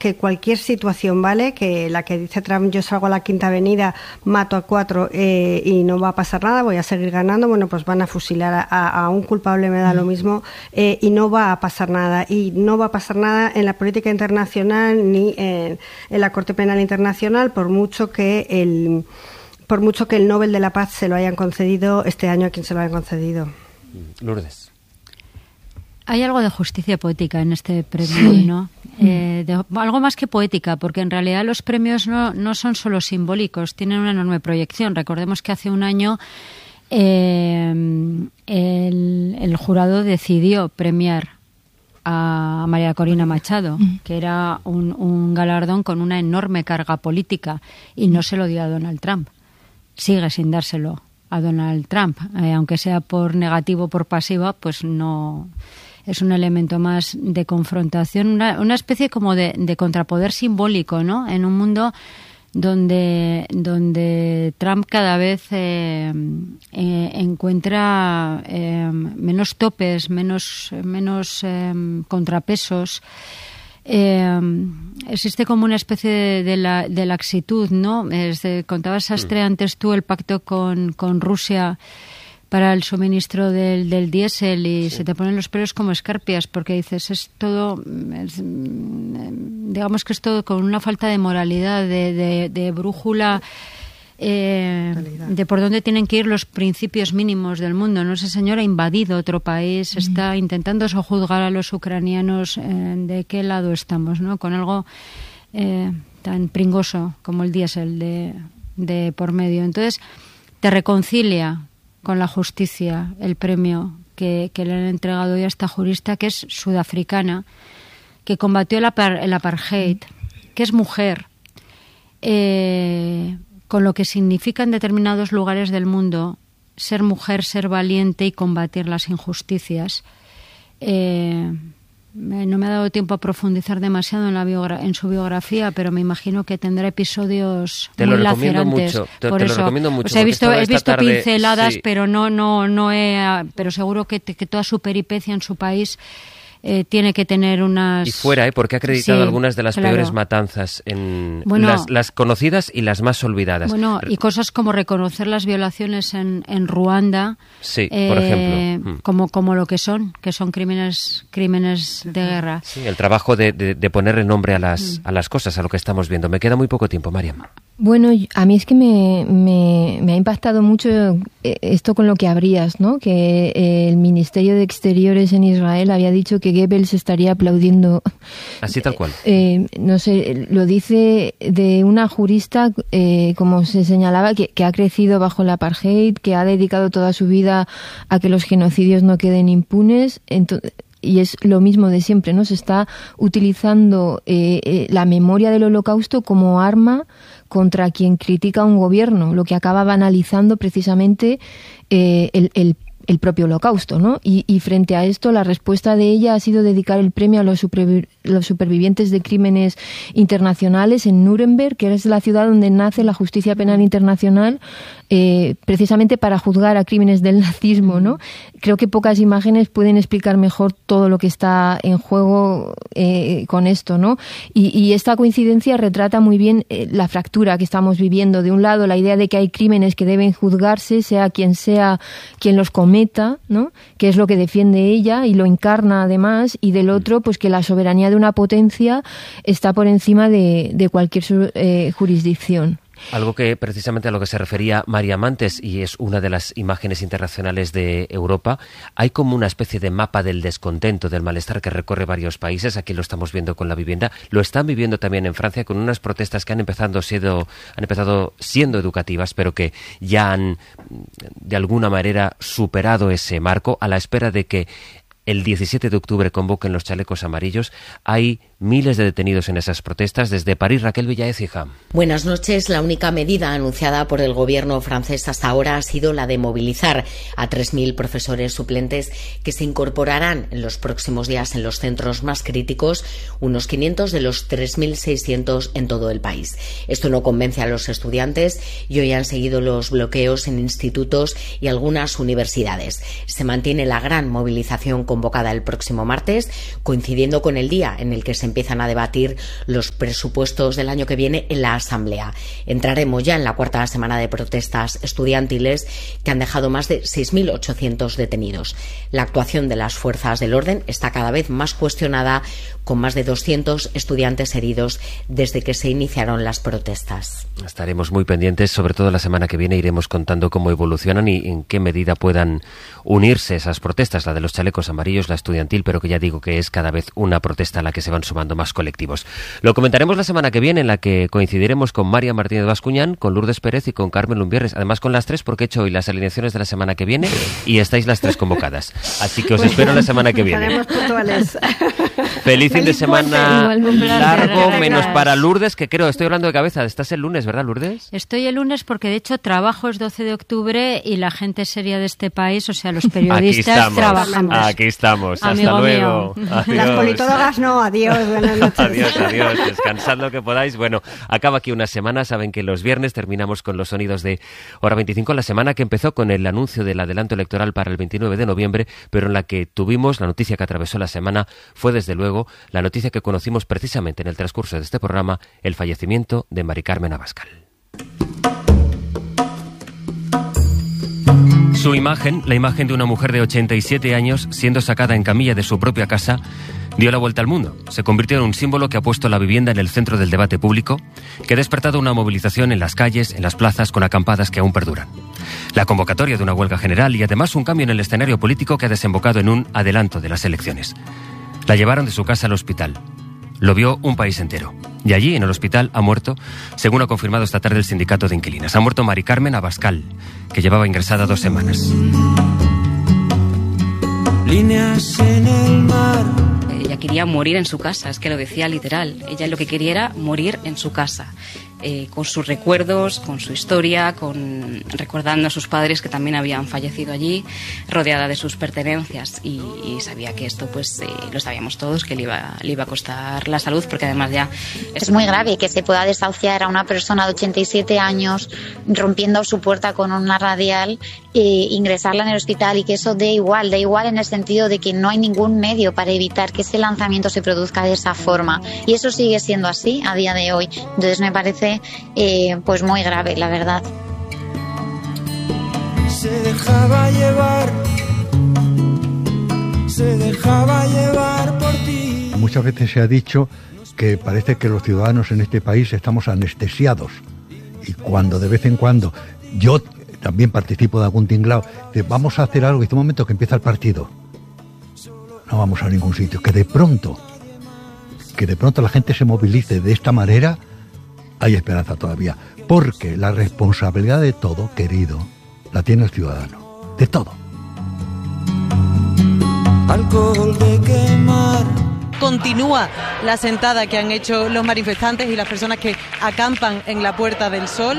que cualquier situación, ¿vale? Que la que dice Trump, yo salgo a la Quinta Avenida, mato a 4 y no va a pasar nada, voy a seguir ganando, bueno, pues van a fusilar a un culpable, me da lo mismo, y no va a pasar nada. Y no va a pasar nada en la política internacional ni en la Corte Penal Internacional, por mucho que el Nobel de la Paz se lo hayan concedido este año a quien se lo hayan concedido. Lourdes. Hay algo de justicia poética en este premio, ¿no? Algo más que poética, porque en realidad los premios no son solo simbólicos, tienen una enorme proyección. Recordemos que hace un año el jurado decidió premiar a María Corina Machado, que era un galardón con una enorme carga política, y no se lo dio a Donald Trump. Sigue sin dárselo a Donald Trump, aunque sea por negativo o por pasiva, pues no es un elemento más de confrontación, una especie como de contrapoder simbólico, ¿no? En un mundo donde Trump cada vez encuentra menos topes, menos contrapesos. Existe como una especie de laxitud, ¿no? Contabas, Sastre, antes tú el pacto con Rusia para el suministro del diésel y se te ponen los pelos como escarpias, porque dices, digamos que es todo con una falta de moralidad, de brújula, de por dónde tienen que ir los principios mínimos del mundo, ¿no? Ese señor ha invadido otro país, está intentando sojuzgar a los ucranianos. ¿De qué lado estamos, no? Con algo tan pringoso como el diésel de por medio. Entonces, te reconcilia con la justicia el premio que le han entregado hoy a esta jurista, que es sudafricana, que combatió el apartheid, que es mujer, con lo que significa en determinados lugares del mundo ser mujer, ser valiente y combatir las injusticias. No me ha dado tiempo a profundizar demasiado en su biografía, pero me imagino que tendrá episodios muy lacerantes. Te lo recomiendo mucho. O sea, he visto pinceladas, sí. Pero pero seguro que toda su peripecia en su país tiene que tener unas... Y fuera, porque ha acreditado algunas de las peores matanzas, las conocidas y las más olvidadas. Bueno, y cosas como reconocer las violaciones en Ruanda, sí, por ejemplo. Como lo que son crímenes de guerra. Sí, el trabajo de ponerle nombre a las cosas, a lo que estamos viendo. Me queda muy poco tiempo, Mariam. Bueno, a mí es que me ha impactado mucho esto con lo que abrías, ¿no? Que el Ministerio de Exteriores en Israel había dicho que Goebbels estaría aplaudiendo. Así tal cual. No sé, lo dice de una jurista, como se señalaba, que ha crecido bajo el apartheid, que ha dedicado toda su vida a que los genocidios no queden impunes. Y es lo mismo de siempre, ¿no? Se está utilizando la memoria del Holocausto como arma contra quien critica a un gobierno, lo que acaba banalizando precisamente el propio Holocausto, ¿no? Y frente a esto, la respuesta de ella ha sido dedicar el premio a los supervivientes de crímenes internacionales en Nuremberg, que es la ciudad donde nace la justicia penal internacional, precisamente para juzgar a crímenes del nazismo, ¿no? Creo que pocas imágenes pueden explicar mejor todo lo que está en juego con esto, ¿no? Y esta coincidencia retrata muy bien la fractura que estamos viviendo. De un lado, la idea de que hay crímenes que deben juzgarse, sea quien los cometa, ¿no? Que es lo que defiende ella y lo encarna además, y del otro, pues que la soberanía de una potencia está por encima de cualquier jurisdicción. Algo que precisamente a lo que se refería Mariam antes, y es una de las imágenes internacionales de Europa, hay como una especie de mapa del descontento, del malestar que recorre varios países. Aquí lo estamos viendo con la vivienda, lo están viviendo también en Francia con unas protestas que han empezado siendo educativas, pero que ya han de alguna manera superado ese marco, a la espera de que el 17 de octubre convoquen los chalecos amarillos. Hay miles de detenidos en esas protestas. Desde París, Raquel Villaécija. Buenas noches. La única medida anunciada por el gobierno francés hasta ahora ha sido la de movilizar a 3.000 profesores suplentes que se incorporarán en los próximos días en los centros más críticos, unos 500 de los 3.600 en todo el país. Esto no convence a los estudiantes y hoy han seguido los bloqueos en institutos y algunas universidades. Se mantiene la gran movilización convocada el próximo martes, coincidiendo con el día en el que se empiezan a debatir los presupuestos del año que viene en la Asamblea. Entraremos ya en la cuarta semana de protestas estudiantiles que han dejado más de 6.800 detenidos. La actuación de las fuerzas del orden está cada vez más cuestionada, con más de 200 estudiantes heridos desde que se iniciaron las protestas. Estaremos muy pendientes, sobre todo la semana que viene iremos contando cómo evolucionan y en qué medida puedan unirse esas protestas, la de los chalecos amarillos, la estudiantil, pero que ya digo que es cada vez una protesta a la que se van sumando más colectivos. Lo comentaremos la semana que viene, en la que coincidiremos con María Martínez Bascuñán, con Lourdes Pérez y con Carmen Lumbierres, además con las tres, porque he hecho hoy las alineaciones de la semana que viene y estáis las tres convocadas. Así que os espero la semana que viene. Estaremos puntuales. Feliz fin de semana largo, menos Gracias. para Lourdes, que creo, estoy hablando de cabeza. Estás el lunes, ¿verdad, Lourdes? Estoy el lunes porque de hecho trabajo es 12 de octubre y la gente seria de este país, o sea, los periodistas trabajamos. Aquí estamos. Amigo Hasta luego. mío. Adiós. Las politólogas no, adiós, buenas noches. Adiós. Descansad lo que podáis. Bueno, acaba aquí una semana. Saben que los viernes terminamos con los sonidos de Hora 25. La semana que empezó con el anuncio del adelanto electoral para el 29 de noviembre, pero en la que tuvimos la noticia que atravesó la semana, fue desde luego la noticia que conocimos precisamente en el transcurso de este programa, el fallecimiento de Mari Carmen Abascal. Su imagen, la imagen de una mujer de 87 años, siendo sacada en camilla de su propia casa, dio la vuelta al mundo. Se convirtió en un símbolo que ha puesto la vivienda en el centro del debate público, que ha despertado una movilización en las calles, en las plazas, con acampadas que aún perduran. La convocatoria de una huelga general y además un cambio en el escenario político que ha desembocado en un adelanto de las elecciones. La llevaron de su casa al hospital. Lo vio un país entero. Y allí, en el hospital, ha muerto, según ha confirmado esta tarde el sindicato de inquilinas. Ha muerto Mari Carmen Abascal, que llevaba ingresada 2 semanas. Líneas en el mar. Ella quería morir en su casa, es que lo decía literal. Ella lo que quería era morir en su casa. Con sus recuerdos, con su historia, recordando a sus padres que también habían fallecido allí, rodeada de sus pertenencias, y sabía que esto, pues lo sabíamos todos, que le iba a costar la salud, porque además ya... Es muy grave que se pueda desahuciar a una persona de 87 años rompiendo su puerta con una radial e ingresarla en el hospital, y que eso dé igual en el sentido de que no hay ningún medio para evitar que ese lanzamiento se produzca de esa forma, y eso sigue siendo así a día de hoy. Entonces me parece pues muy grave, la verdad. Se dejaba llevar por ti. Muchas veces se ha dicho que parece que los ciudadanos en este país estamos anestesiados, y cuando de vez en cuando yo también participo de algún tinglao, vamos a hacer algo, y en un momento que empieza el partido no vamos a ningún sitio, que de pronto la gente se movilice de esta manera, hay esperanza todavía, porque la responsabilidad de todo, querido, la tiene el ciudadano, de todo. Alcohol de quemar. Continúa la sentada que han hecho los manifestantes y las personas que acampan en la Puerta del Sol.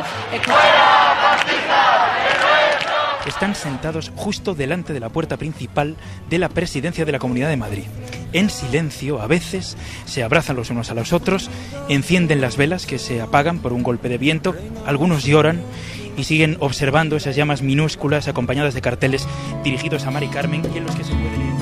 Están sentados justo delante de la puerta principal de la Presidencia de la Comunidad de Madrid. En silencio, a veces, se abrazan los unos a los otros, encienden las velas que se apagan por un golpe de viento, algunos lloran y siguen observando esas llamas minúsculas acompañadas de carteles dirigidos a Mari Carmen, y en los que se puede leer.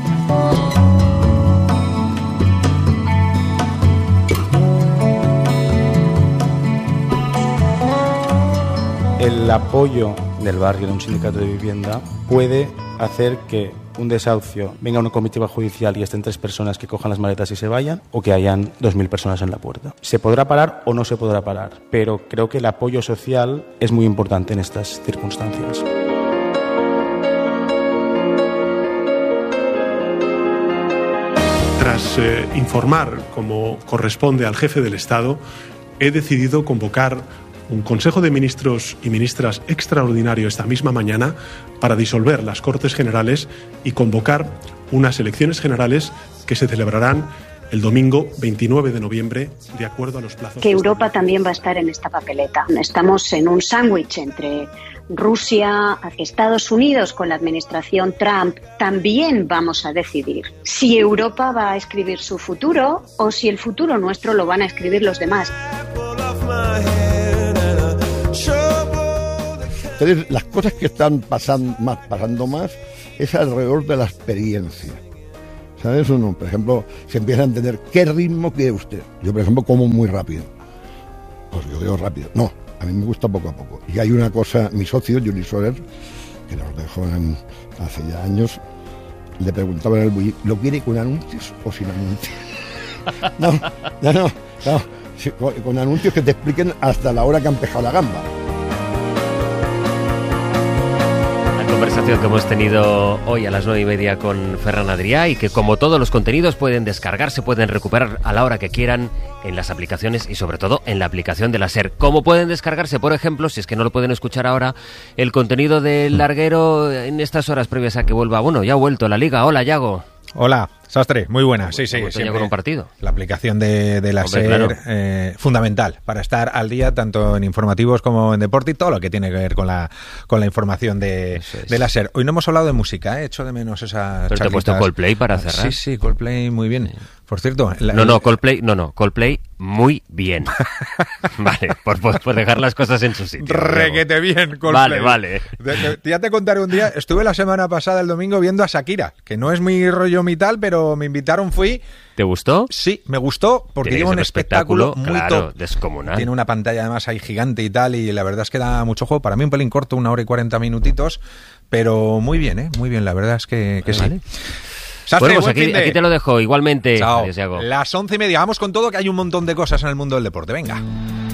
El apoyo del barrio de un sindicato de vivienda puede hacer que un desahucio venga una comitiva judicial y estén 3 personas que cojan las maletas y se vayan, o que hayan 2.000 personas en la puerta. Se podrá parar o no se podrá parar, pero creo que el apoyo social es muy importante en estas circunstancias. Tras informar, como corresponde al jefe del Estado, he decidido convocar un Consejo de Ministros y Ministras extraordinario esta misma mañana para disolver las Cortes Generales y convocar unas elecciones generales que se celebrarán el domingo 29 de noviembre, de acuerdo a los plazos. Que Europa también va a estar en esta papeleta. Estamos en un sándwich entre Rusia, Estados Unidos con la administración Trump. También vamos a decidir si Europa va a escribir su futuro o si el futuro nuestro lo van a escribir los demás. Entonces, las cosas que están pasando más es alrededor de la experiencia. O ¿sabes o no? Por ejemplo, se empieza a entender qué ritmo quiere usted. Yo, por ejemplo, como muy rápido. Pues yo digo rápido. No, a mí me gusta poco a poco. Y hay una cosa, mi socio, Juli Soler, que nos dejó hace ya años, le preguntaba en el bulli, ¿lo quiere con anuncios o sin anuncios? No. Con anuncios que te expliquen hasta la hora que han pejado la gamba. Conversación que hemos tenido hoy a las 9:30 con Ferran Adrià y que, como todos los contenidos, pueden descargarse, pueden recuperar a la hora que quieran en las aplicaciones y sobre todo en la aplicación de la SER. Como pueden descargarse, por ejemplo, si es que no lo pueden escuchar ahora, el contenido del larguero en estas horas previas a que vuelva. Bueno, ya ha vuelto la Liga. Hola, Yago. Hola, Sastre, muy buena. Sí, con un partido. La aplicación de la SER, claro. Fundamental para estar al día tanto en informativos como en deporte y todo lo que tiene que ver con la información de la SER. Hoy no hemos hablado de música, he hecho de menos esa. Pero te he puesto Coldplay para cerrar. Sí, Coldplay muy bien. Sí. Por cierto... Coldplay muy bien. Vale, por dejar las cosas en su sitio. Requete bien, Coldplay. Vale. Ya te contaré un día, estuve la semana pasada, el domingo, viendo a Shakira, que no es mi rollo mi tal, pero me invitaron, fui... ¿Te gustó? Sí, me gustó, porque lleva un espectáculo muy top. Descomunal. Tiene una pantalla además ahí gigante y tal, y la verdad es que da mucho juego. Para mí un pelín corto, 1 hora y 40 minutitos, pero muy bien, muy bien, la verdad es que vale. Sí. Sastre, bueno, pues aquí te lo dejo, igualmente. Chao. Adiós, Iago. Las 11:30, vamos con todo, que hay un montón de cosas en el mundo del deporte. Venga.